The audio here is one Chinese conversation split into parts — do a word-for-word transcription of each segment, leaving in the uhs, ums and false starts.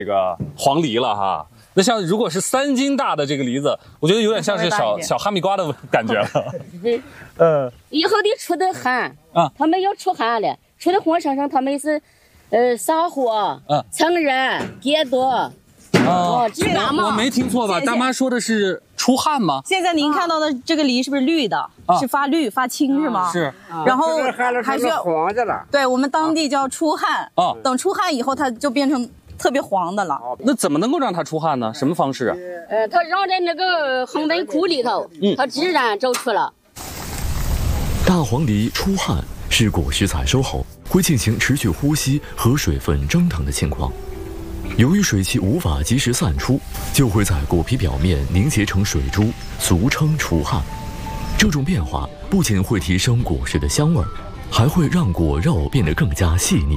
这个黄梨了哈。那像如果是三斤大的这个梨子，我觉得有点像是小小哈密瓜的感觉了。嗯， 以后得出的汗啊， 他们要出汗了，出的火身上他们是，呃，撒火、 嗯， 蹭人、解毒。 哦， 这个我没听错吧？大妈说的是出汗吗？ 现在您看到的这个梨是不是绿的？ 啊、 是发绿发青是吗？ 是。 然后还需要黄的了。 对我们当地叫出汗。 啊。 等出汗以后，它就变成特别黄的了。 那怎么能够让它出汗呢？什么方式啊？ 呃，它让在那个恒温库里头，嗯，它自然走出了。 大黄梨出汗是果实采收后会进行持续呼吸和水分蒸腾的情况。由于水汽无法及时散出，就会在果皮表面凝结成水珠，俗称出汗。这种变化不仅会提升果实的香味，还会让果肉变得更加细腻。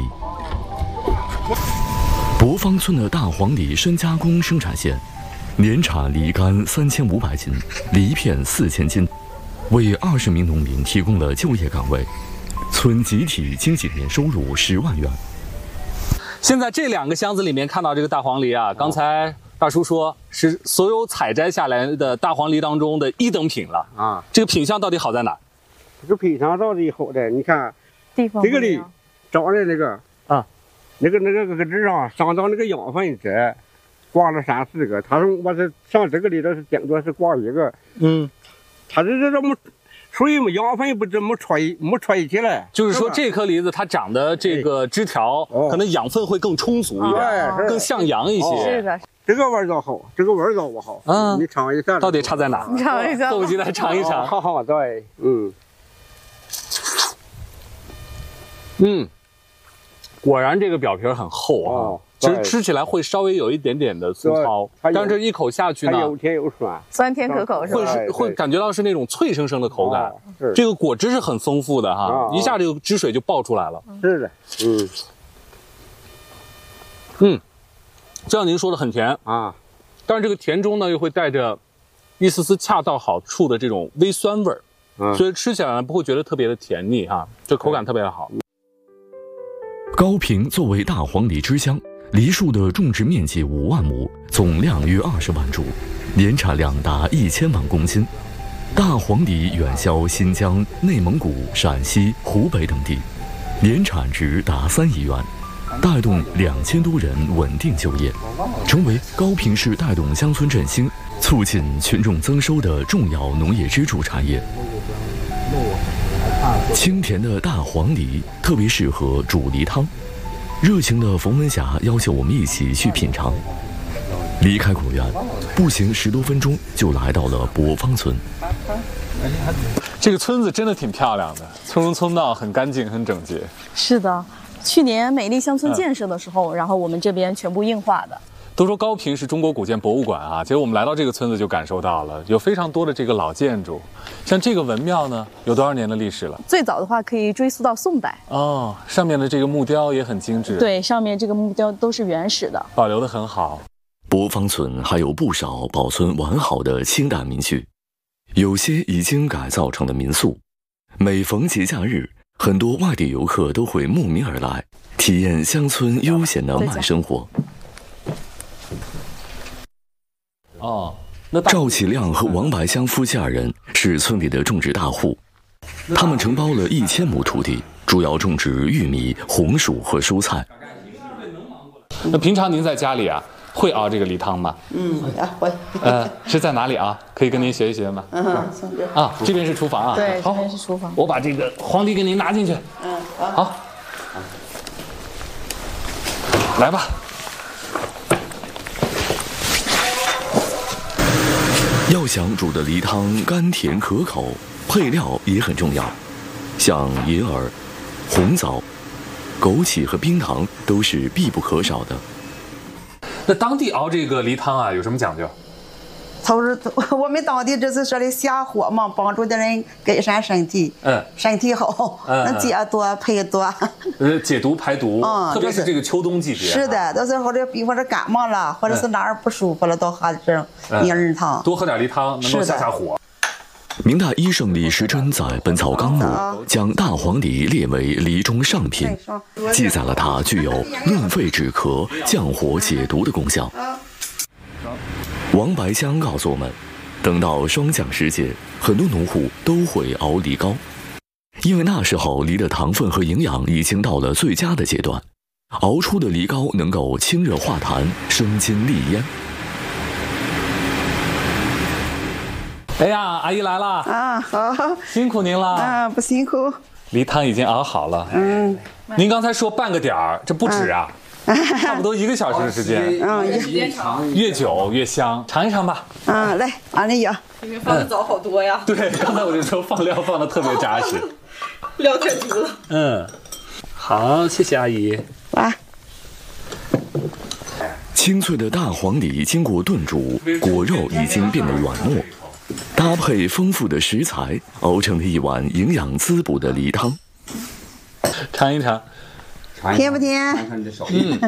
博方村的大黄梨深加工生产线，年产梨干三千五百斤，梨片四千斤，为二十名农民提供了就业岗位，村集体经济年收入十万元。 现在这两个箱子里面看到这个大黄梨啊，刚才大叔说是所有采摘下来的大黄梨当中的一等品了啊。这个品相到底好在哪？ 这个品相到底好在，你看地方这个梨长的那个啊， 那个那个个枝上上到那个养分枝，挂了三四个。他说我这上这个里头是顶多是挂一个， 嗯， 他这这这么。水嘛，养分不这么吹，没吹起来。 就是说，这颗梨子它长的这个枝条，可能养分会更充足一点，更向阳一些。 是的， 这个味道好，这个味道不好。嗯，你尝一下。 到底差在哪？ 你尝一下。 迫不及待尝一尝。 好好，对，嗯， 嗯，果然这个表皮很厚啊。其实吃起来会稍微有一点点的粗糙，但是这一口下去呢， 有甜有酸， 酸甜可口是吧？ 会是会感觉到是那种脆生生的口感。这个果汁是很丰富的哈，一下这个汁水就爆出来了。 是的，嗯嗯，就像您说的很甜啊， 但是这个甜中呢又会带着一丝丝恰到好处的这种微酸味儿，所以吃起来呢不会觉得特别的甜腻哈，这口感特别的好。 高平作为大黄梨之乡。梨树的种植面积五万亩，总量约二十万株，年产量达一千万公斤。大黄梨远销新疆、内蒙古、陕西、湖北等地，年产值达三亿元，带动两千多人稳定就业，成为高平市带动乡村振兴、促进群众增收的重要农业支柱产业。清甜的大黄梨特别适合煮梨汤。热情的冯文霞要求我们一起去品尝。离开果园，步行十多分钟就来到了博方村。 这个村子真的挺漂亮的，村容村道很干净，很整洁。 是的，去年美丽乡村建设的时候，嗯、然后我们这边全部硬化的。 都说高平是中国古建博物馆啊，结果我们来到这个村子就感受到了，有非常多的这个老建筑，像这个文庙呢，有多少年的历史了？ 最早的话可以追溯到宋代哦，上面的这个木雕也很精致。 对，上面这个木雕都是原始的， 保留得很好。 博方村还有不少保存完好的清代民居，有些已经改造成了民宿。每逢节假日，很多外地游客都会慕名而来，体验乡村悠闲的慢生活。 哦， 那赵启亮和王百香夫妻二人是村里的种植大户，他们承包了一千亩土地，主要种植玉米、红薯和蔬菜。 那平常您在家里啊，会熬这个梨汤吗？ 嗯，会。 呃，是在哪里啊？可以跟您学一学吗？ 嗯， 啊，这边是厨房啊。 对，这边是厨房。 我把这个黄梨给您拿进去。 嗯，好。 好，来吧。 要想煮的梨汤甘甜可口，配料也很重要，像银耳、红枣、枸杞和冰糖都是必不可少的。 那当地熬这个梨汤啊，有什么讲究？ 他说我们当地这是说的下火嘛，帮助的人改善身体，嗯，身体好，嗯，那解毒排毒， 呃，解毒排毒，嗯，特别是这个秋冬季节。 是的，到时候这比方说感冒了，或者是哪儿不舒服了，都喝这种银耳汤， 多喝点梨汤能够下下火。 明代医圣李时珍在《本草纲目》将大黄梨列为梨中上品，记载了它具有润肺止咳、降火解毒的功效。王白香告诉我们，等到霜降时节，很多农户都会熬梨膏，因为那时候梨的糖分和营养已经到了最佳的阶段，熬出的梨膏能够清热化痰、生津利咽。 哎呀，阿姨来了啊，好， 辛苦您了啊，不辛苦。 梨汤已经熬好了，嗯，您刚才说半个点儿，这不止啊，嗯、差不多一个小时的时间， 嗯， 越越久越香，尝一尝吧。 啊，来，俺那有， 里面放的枣好多呀。 对，刚才我就说放料放的特别扎实， 料太足了。 嗯，好，谢谢阿姨。 来。 清脆的大黄梨经过炖煮，果肉已经变得软糯。搭配丰富的食材，熬成了一碗营养滋补的梨汤。 尝一尝， 甜不甜？ 嗯。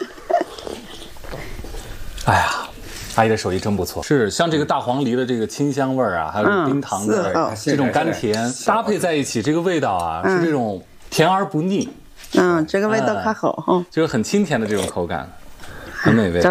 哎呀，阿姨的手艺真不错。是，像这个大黄梨的这个清香味儿啊，还有冰糖的、嗯、这种甘甜搭配在一起，这个味道啊、嗯、是这种甜而不腻。 嗯，这个味道可好哈、嗯， 就是很清甜的这种口感，很美味。 就是。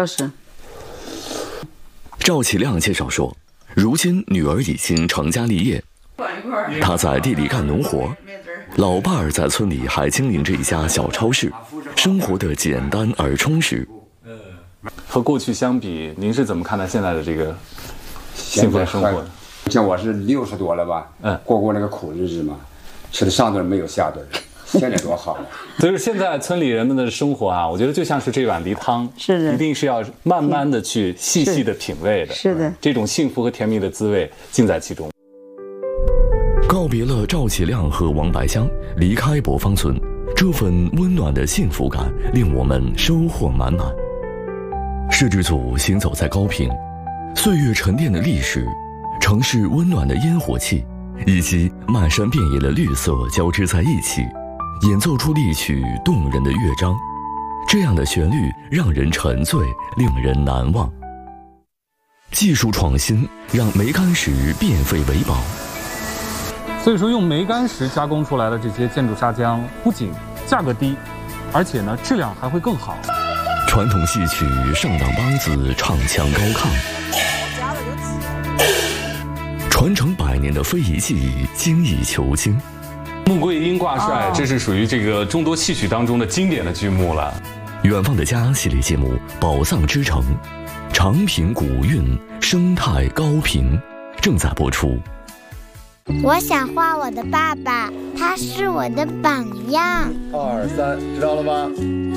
赵启亮介绍说。如今女儿已经成家立业，她在地里干农活，老伴儿在村里还经营着一家小超市，生活的简单而充实。 和过去相比，您是怎么看待现在的这个幸福的生活？ 像我是六十多了吧，嗯，过过那个苦日子嘛，吃的上顿没有下顿。现在多好啊！ 所以现在村里人们的生活啊，我觉得就像是这碗梨汤， 是的， 一定是要慢慢的去细细的品味的， 是的， 这种幸福和甜蜜的滋味尽在其中。 告别了赵启亮和王白香，离开博芳村，这份温暖的幸福感令我们收获满满。摄制组行走在高平，岁月沉淀的历史，城市温暖的烟火气，以及漫山遍野的绿色交织在一起。演奏出一曲动人的乐章，这样的旋律让人沉醉，令人难忘。技术创新让梅干石变废为宝。 所以说，用梅干石加工出来的这些建筑砂浆，不仅价格低，而且呢质量还会更好。 传统戏曲上党梆子唱腔高亢，传承百年的非遗技艺精益求精。 穆桂英挂帅，这是属于这个众多戏曲当中的经典的剧目了。 远方的家系列节目《宝藏之城》，长平古韵，生态高频，正在播出。 我想画我的爸爸，他是我的榜样。 二三，知道了吗？